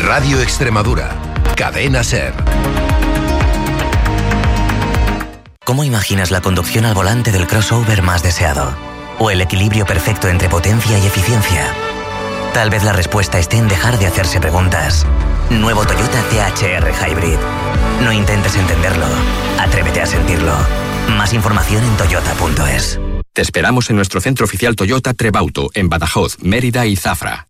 Radio Extremadura, Cadena SER. ¿Cómo imaginas la conducción al volante del crossover más deseado? ¿O el equilibrio perfecto entre potencia y eficiencia? Tal vez la respuesta esté en dejar de hacerse preguntas. Nuevo Toyota THR Hybrid. No intentes entenderlo. Atrévete a sentirlo. Más información en toyota.es. Te esperamos en nuestro centro oficial Toyota Trebauto, en Badajoz, Mérida y Zafra.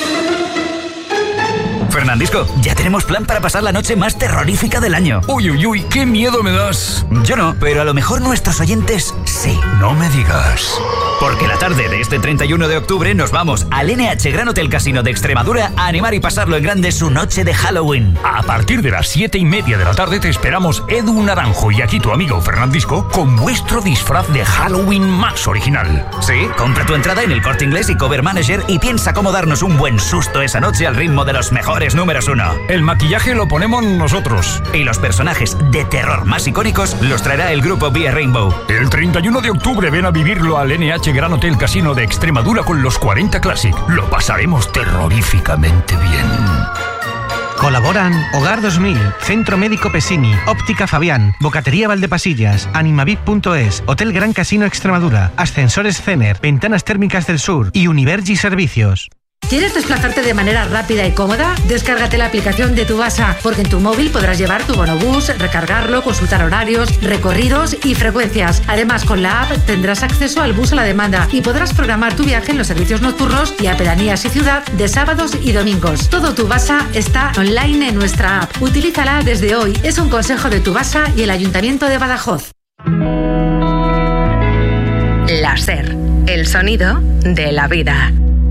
Fernandisco, ya tenemos plan para pasar la noche más terrorífica del año. Uy, uy, uy, qué miedo me das. Yo no, pero a lo mejor nuestros oyentes sí. No me digas. Porque la tarde de este 31 de octubre nos vamos al NH Gran Hotel Casino de Extremadura a animar y pasarlo en grande su noche de Halloween. A partir de las 7:30 de la tarde te esperamos Edu Naranjo y aquí tu amigo Fernandisco con vuestro disfraz de Halloween más original. Sí, compra tu entrada en El Corte Inglés y Cover Manager y piensa cómo darnos un buen susto esa noche al ritmo de los mejores números 1. El maquillaje lo ponemos nosotros. Y los personajes de terror más icónicos los traerá el grupo Vía Rainbow. El 31 de octubre ven a vivirlo al NH Gran Hotel Casino de Extremadura con los 40 Classic. Lo pasaremos terroríficamente bien. Colaboran Hogar 2000, Centro Médico Pesini, Óptica Fabián, Bocatería Valdepasillas, Animavit.es, Hotel Gran Casino Extremadura, Ascensores Cener, Ventanas Térmicas del Sur y Univergi Servicios. ¿Quieres desplazarte de manera rápida y cómoda? Descárgate la aplicación de Tubasa, porque en tu móvil podrás llevar tu bonobús, recargarlo, consultar horarios, recorridos y frecuencias. Además, con la app tendrás acceso al bus a la demanda y podrás programar tu viaje en los servicios nocturnos y a pedanías y ciudad de sábados y domingos. Todo Tubasa está online en nuestra app. Utilízala desde hoy. Es un consejo de Tubasa y el Ayuntamiento de Badajoz. La SER, el sonido de la vida.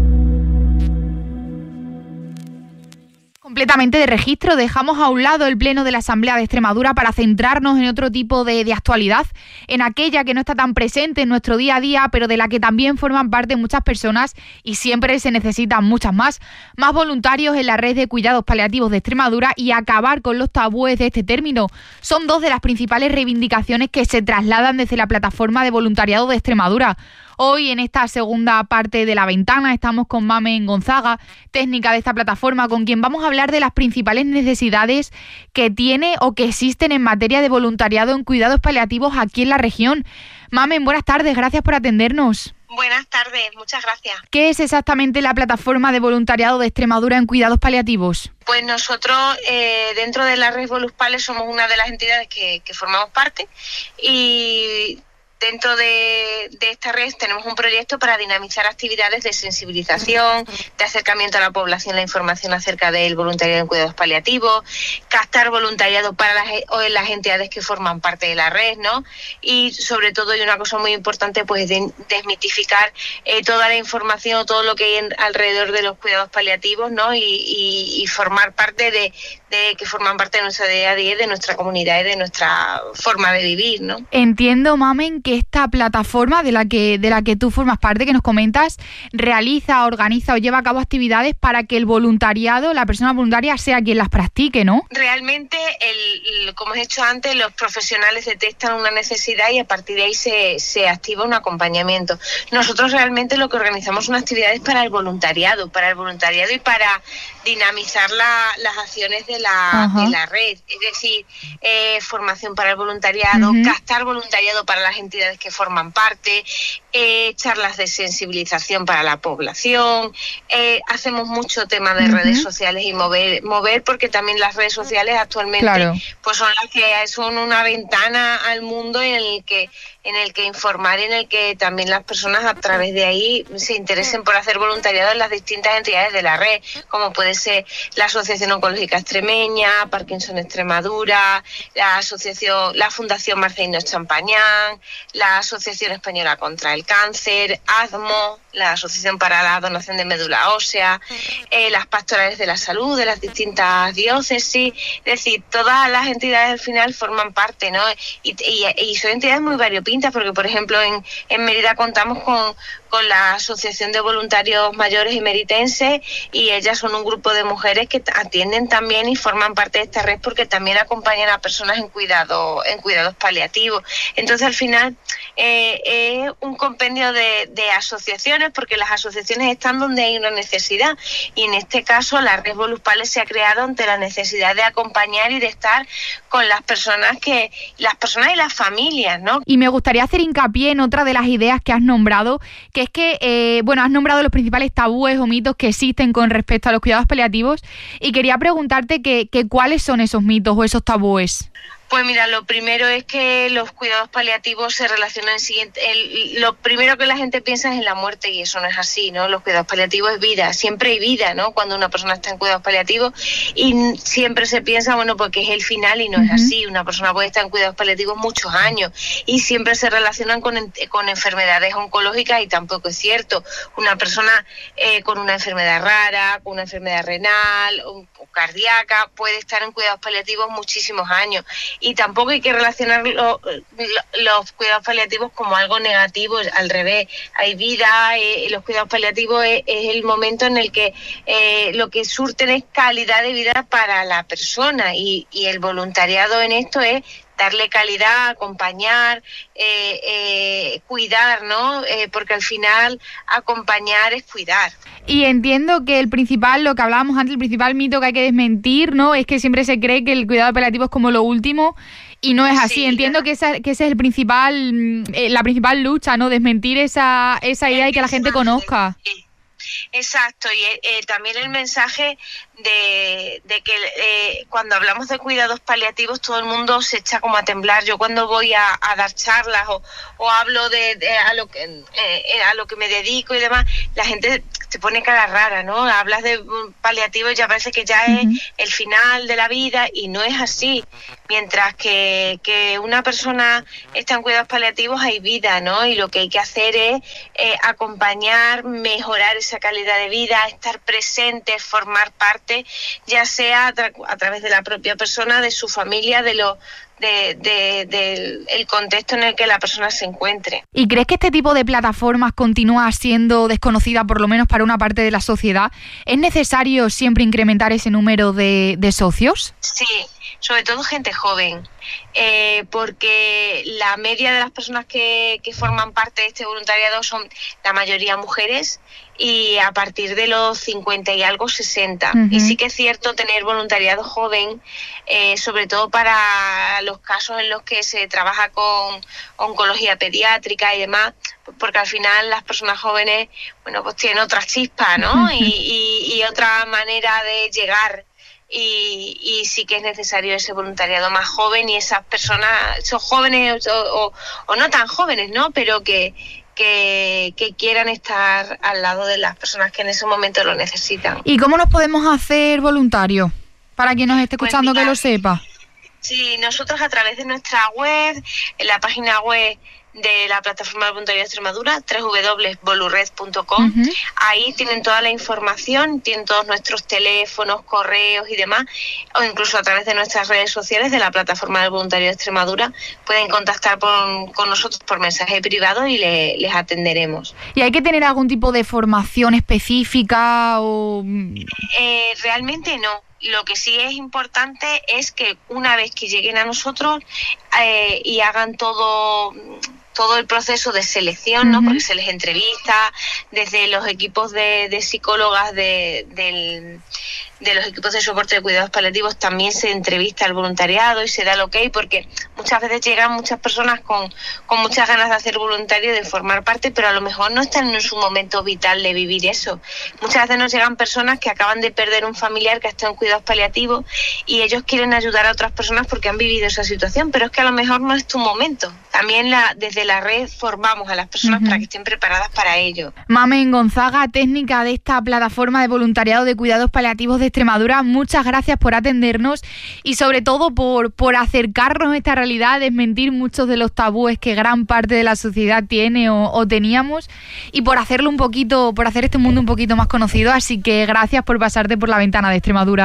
Completamente de registro, dejamos a un lado el pleno de la Asamblea de Extremadura para centrarnos en otro tipo de actualidad, en aquella que no está tan presente en nuestro día a día, pero de la que también forman parte muchas personas y siempre se necesitan muchas más voluntarios en la red de cuidados paliativos de Extremadura y acabar con los tabúes de este término. Son dos de las principales reivindicaciones que se trasladan desde la plataforma de voluntariado de Extremadura. Hoy, en esta segunda parte de La Ventana, estamos con Mamen Gonzaga, técnica de esta plataforma, con quien vamos a hablar de las principales necesidades que tiene o que existen en materia de voluntariado en cuidados paliativos aquí en la región. Mamen, buenas tardes, gracias por atendernos. Buenas tardes, muchas gracias. ¿Qué es exactamente la plataforma de voluntariado de Extremadura en cuidados paliativos? Pues nosotros, dentro de la red Voluspale, somos una de las entidades que formamos parte y dentro de esta red tenemos un proyecto para dinamizar actividades de sensibilización, de acercamiento a la población, la información acerca del voluntariado en cuidados paliativos, captar voluntariado para las entidades que forman parte de la red, ¿no? Y sobre todo, y una cosa muy importante, pues desmitificar toda la información, todo lo que hay alrededor de los cuidados paliativos, ¿no? Y formar parte de que forman parte de nuestro día a día, de nuestra comunidad y de nuestra forma de vivir, ¿no? Entiendo, Mamen, que esta plataforma de la que tú formas parte, que nos comentas, realiza, organiza o lleva a cabo actividades para que el voluntariado, la persona voluntaria, sea quien las practique, ¿no? Realmente, como he dicho antes, los profesionales detectan una necesidad y a partir de ahí se activa un acompañamiento. Nosotros realmente lo que organizamos son actividades para el voluntariado y para dinamizar las acciones de la red, es decir, formación para el voluntariado, captar voluntariado para las entidades que forman parte, charlas de sensibilización para la población, hacemos mucho tema de redes sociales y mover porque también las redes sociales actualmente pues son las que son una ventana al mundo en el que informar y en el que también las personas a través de ahí se interesen por hacer voluntariado en las distintas entidades de la red, como puede ser la Asociación Oncológica Extremeña, Parkinson Extremadura, la Fundación Marcelino Champañán, la Asociación Española contra el Cáncer, ADMO, la Asociación para la Donación de Médula Ósea, las pastorales de la salud de las distintas diócesis, es decir, todas las entidades al final forman parte, ¿no? Y son entidades muy variopintas porque, por ejemplo, en Mérida contamos la Asociación de Voluntarios Mayores Emeritenses, y ellas son un grupo de mujeres que atienden también y forman parte de esta red porque también acompañan a personas en cuidados paliativos. Entonces, al final, es un compendio de asociaciones, porque las asociaciones están donde hay una necesidad, y en este caso la red Voluspales se ha creado ante la necesidad de acompañar y de estar con las personas y las familias, ¿no? Y me gustaría hacer hincapié en otra de las ideas que has nombrado, que es que, has nombrado los principales tabúes o mitos que existen con respecto a los cuidados paliativos, y quería preguntarte que cuáles son esos mitos o esos tabúes. Pues mira, lo primero es que los cuidados paliativos se relacionan lo primero que la gente piensa es en la muerte, y eso no es así, ¿no? Los cuidados paliativos es vida, siempre hay vida, ¿no? Cuando una persona está en cuidados paliativos, y siempre se piensa, porque es el final, y no es así. Una persona puede estar en cuidados paliativos muchos años, y siempre se relacionan con enfermedades oncológicas, y tampoco es cierto. Una persona con una enfermedad rara, con una enfermedad renal o cardíaca, puede estar en cuidados paliativos muchísimos años. Y tampoco hay que relacionar los cuidados paliativos como algo negativo, al revés. Hay vida, los cuidados paliativos es el momento en el que lo que surten es calidad de vida para la persona, y el voluntariado en esto es darle calidad, acompañar, cuidar, ¿no? Porque al final acompañar es cuidar. Y entiendo que lo que hablábamos antes, el principal mito que hay que desmentir, ¿no? Es que siempre se cree que el cuidado paliativo es como lo último, y no es así. Sí, entiendo que ese es el la principal lucha, ¿no? Desmentir esa idea y que la gente conozca. Exacto, y también el mensaje de que cuando hablamos de cuidados paliativos todo el mundo se echa como a temblar. Yo cuando voy a dar charlas o hablo a lo que me dedico y demás, la gente se pone cara rara, ¿no? Hablas de paliativos y ya parece que ya es el final de la vida, y no es así. Mientras que una persona está en cuidados paliativos hay vida, ¿no? Y lo que hay que hacer es acompañar, mejorar esa calidad de vida, estar presente, formar parte, ya sea a través de la propia persona, de su familia, del contexto en el que la persona se encuentre. ¿Y crees que este tipo de plataformas continúa siendo desconocida, por lo menos para una parte de la sociedad? ¿Es necesario siempre incrementar ese número de socios? Sí, sobre todo gente joven, porque la media de las personas que forman parte de este voluntariado son la mayoría mujeres, y a partir de los 50 y algo 60. Y sí que es cierto tener voluntariado joven, sobre todo para los casos en los que se trabaja con oncología pediátrica y demás, porque al final las personas jóvenes, pues tienen otra chispa, ¿no? y otra manera de llegar. Y sí que es necesario ese voluntariado más joven, y esas personas, esos jóvenes o no tan jóvenes, ¿no? Pero que quieran estar al lado de las personas que en ese momento lo necesitan. ¿Y cómo nos podemos hacer voluntarios? Para quien nos esté escuchando, que lo sepa. Sí, nosotros a través de nuestra web, en la página web de la Plataforma de Voluntariado de Extremadura, www.volured.com. Ahí tienen toda la información, tienen todos nuestros teléfonos, correos y demás, o incluso a través de nuestras redes sociales de la Plataforma de Voluntariado de Extremadura pueden contactar con nosotros por mensaje privado y les atenderemos. ¿Y hay que tener algún tipo de formación específica o...? Realmente no. Lo que sí es importante es que una vez que lleguen a nosotros y hagan todo el proceso de selección, ¿no? Porque se les entrevista desde los equipos de psicólogas de los equipos de soporte de cuidados paliativos, también se entrevista al voluntariado y se da el ok, porque muchas veces llegan muchas personas con muchas ganas de hacer voluntario, de formar parte, pero a lo mejor no están en su momento vital de vivir eso. Muchas veces nos llegan personas que acaban de perder un familiar que está en cuidados paliativos y ellos quieren ayudar a otras personas porque han vivido esa situación, pero es que a lo mejor no es tu momento. También desde la red formamos a las personas para que estén preparadas para ello. Mamen Gonzaga, técnica de esta plataforma de voluntariado de cuidados paliativos de Extremadura, muchas gracias por atendernos y sobre todo por acercarnos a esta realidad, desmentir muchos de los tabúes que gran parte de la sociedad tiene o teníamos, y por hacerlo un poquito, por hacer este mundo un poquito más conocido. Así que gracias por pasarte por la ventana de Extremadura.